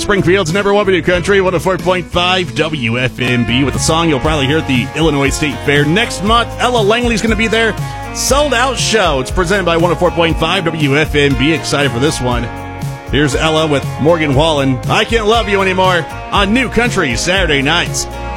Springfield's number one new country, 104.5 WFMB, with a song you'll probably hear at the Illinois State Fair next month. Ella Langley's going to be there. Sold Out Show. It's presented by 104.5 WFMB. Excited for this one. Here's Ella with Morgan Wallen. I Can't Love You Anymore on New Country Saturday nights.